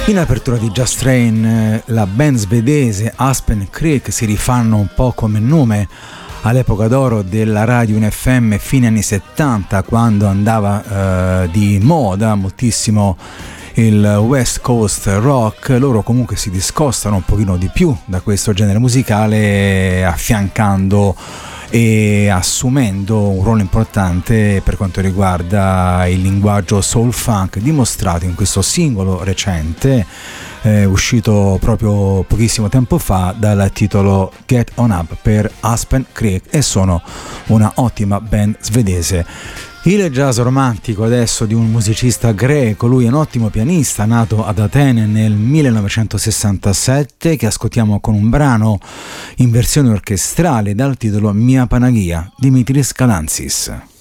In apertura di Just Train, la band svedese Aspen Creek si rifanno un po' come nome all'epoca d'oro della radio in FM fine anni 70, quando andava di moda moltissimo il West Coast rock. Loro comunque si discostano un pochino di più da questo genere musicale, affiancando e assumendo un ruolo importante per quanto riguarda il linguaggio soul funk, dimostrato in questo singolo recente uscito proprio pochissimo tempo fa dal titolo Get On Up per Aspen Creek, e sono una ottima band svedese. Il jazz romantico adesso di un musicista greco, lui è un ottimo pianista nato ad Atene nel 1967, che ascoltiamo con un brano in versione orchestrale dal titolo Mia Panagia, Dimitris Kalantzis.